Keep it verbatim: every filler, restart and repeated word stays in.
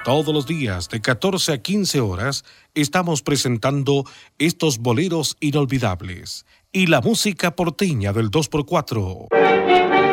Todos los días de catorce a quince horas estamos presentando estos boleros inolvidables y la música porteña del dos por cuatro.